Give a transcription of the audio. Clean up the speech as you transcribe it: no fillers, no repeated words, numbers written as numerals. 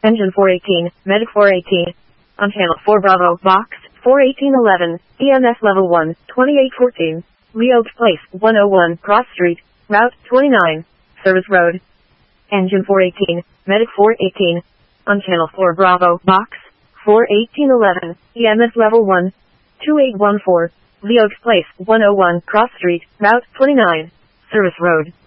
Engine 418, Medic 418. On channel 4 Bravo, box 41811, EMS level 1, 2814. Lee Oaks Place, 101, Cross Street, Route 29, Service Road. Engine 418, Medic 418. On channel 4 Bravo, box 41811, EMS level 1, 2814. Lee Oaks Place, 101, Cross Street, Route 29, Service Road.